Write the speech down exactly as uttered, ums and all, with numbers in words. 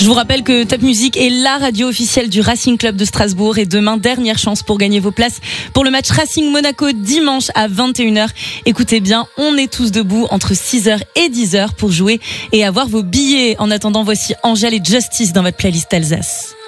Je vous rappelle que Top Music est la radio officielle du Racing Club de Strasbourg et demain, dernière chance pour gagner vos places pour le match Racing Monaco dimanche à vingt et une heures. Écoutez bien, on est tous debout entre six heures et dix heures pour jouer et avoir vos billets. En attendant, voici Angèle et Justice dans votre playlist Alsace.